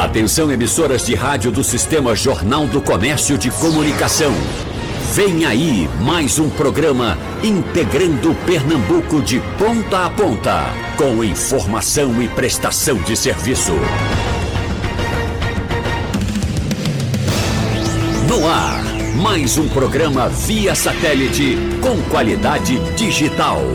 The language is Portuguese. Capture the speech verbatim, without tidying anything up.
Atenção, emissoras de rádio do Sistema Jornal do Comércio de Comunicação. Vem aí mais um programa integrando Pernambuco de ponta a ponta, com informação e prestação de serviço. No ar, mais um programa via satélite com qualidade digital.